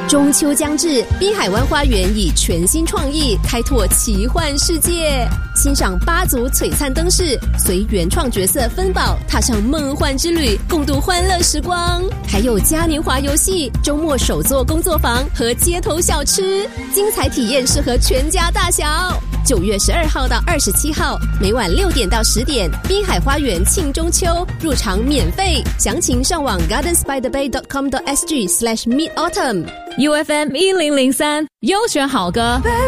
中秋将至，滨海湾花园以全新创意开拓奇幻世界，欣赏8组璀璨灯饰，随原创角色芬宝踏上梦幻之旅，共度欢乐时光。还有嘉年华游戏、周末手作工作坊和街头小吃，精彩体验适合全家大小。9月12号到27号，每晚6点到10点，滨海花园庆中秋，入场免费。详情上网 gardensbythebay.com.sg/midautumn。 UFM 1003优选好歌。